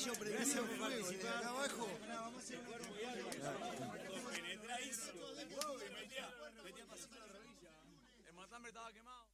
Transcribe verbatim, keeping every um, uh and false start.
Yo prendido fuego de acá abajo. Penetráis. Metía pasito la rodilla. El matambre estaba quemado.